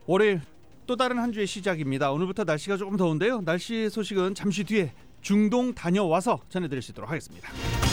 월요일 또 다른 한 주의 시작입니다. 오늘부터 날씨가 조금 더운데요. 날씨 소식은 잠시 뒤에 중동 다녀와서 전해드릴 수 있도록 하겠습니다.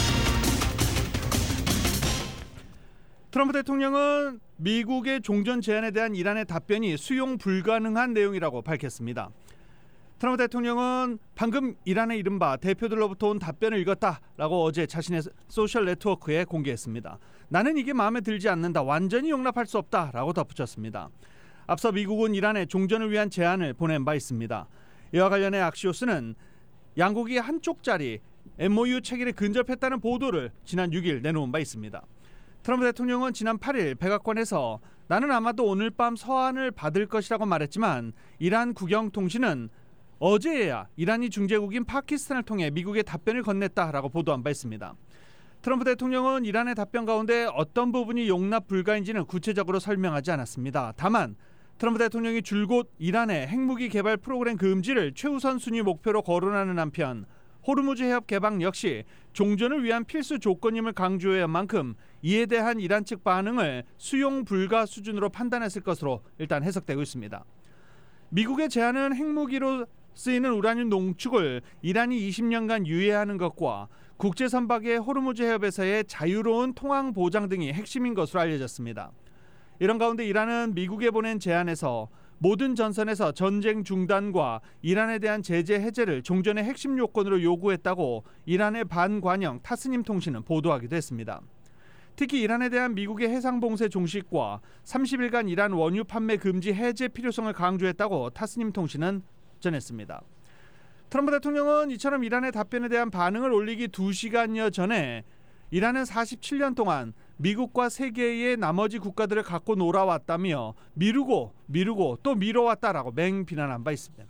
트럼프 대통령은 미국의 종전 제안에 대한 이란의 답변이 수용 불가능한 내용이라고 밝혔습니다. 트럼프 대통령은 방금 이란의 이른바 대표들로부터 온 답변을 읽었다라고 어제 자신의 소셜 네트워크에 공개했습니다. 나는 이게 마음에 들지 않는다. 완전히 용납할 수 없다라고 덧붙였습니다. 앞서 미국은 이란에 종전을 위한 제안을 보낸 바 있습니다. 이와 관련해 악시오스는 양국이 한쪽짜리 MOU 체결에 근접했다는 보도를 지난 6일 내놓은 바 있습니다. 트럼프 대통령은 지난 8일 백악관에서 나는 아마도 오늘 밤 서한을 받을 것이라고 말했지만 이란 국영통신은 어제야 이란이 중재국인 파키스탄을 통해 미국에 답변을 건넸다라고 보도한 바 있습니다. 트럼프 대통령은 이란의 답변 가운데 어떤 부분이 용납 불가인지는 구체적으로 설명하지 않았습니다. 다만 트럼프 대통령이 줄곧 이란의 핵무기 개발 프로그램 금지를 최우선 순위 목표로 거론하는 한편 호르무즈 해협 개방 역시 종전을 위한 필수 조건임을 강조한 만큼 이에 대한 이란 측 반응을 수용 불가 수준으로 판단했을 것으로 일단 해석되고 있습니다. 미국의 제안은 핵무기로 쓰이는 우라늄 농축을 이란이 20년간 유예하는 것과 국제 선박의 호르무즈 해협에서의 자유로운 통항 보장 등이 핵심인 것으로 알려졌습니다. 이런 가운데 이란은 미국에 보낸 제안에서 모든 전선에서 전쟁 중단과 이란에 대한 제재 해제를 종전의 핵심 요건으로 요구했다고 이란의 반관영 타스님 통신은 보도하기도 했습니다. 특히 이란에 대한 미국의 해상봉쇄 종식과 30일간 이란 원유 판매 금지 해제 필요성을 강조했다고 타스님 통신은 전했습니다. 트럼프 대통령은 이처럼 이란의 답변에 대한 반응을 올리기 2시간여 전에 이란은 47년 동안 미국과 세계의 나머지 국가들을 갖고 놀아왔다며 미루고 또 미뤄왔다라고 맹비난한 바 있습니다.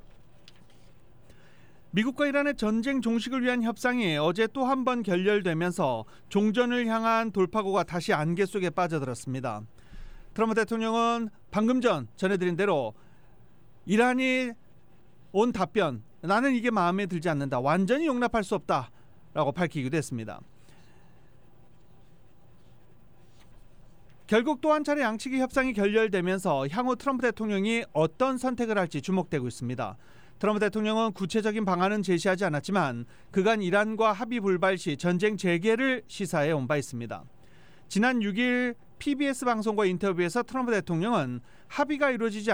미국과 이란의 전쟁 종식을 위한 협상이 어제 또 한 번 결렬되면서 종전을 향한 돌파구가 다시 안개 속에 빠져들었습니다. 트럼프 대통령은 방금 전 전해드린 대로 이란이 온 답변 나는 이게 마음에 들지 않는다. 완전히 용납할 수 없다라고 밝히기도 했습니다. 결국 또 한 차례 양측의 협상이 결렬되면서 향후 트럼프 대통령이 어떤 선택을 할지 주목되고 있습니다. 트럼프 대통령은 구체적인 방안은 제시하지 않았지만 그간 이란과 합의 불발 시 전쟁 재개를 시사해 온 바 있습니다. 지난 6일 PBS 방송과 인터뷰에서 트럼프 대통령은 합의가 이루어지지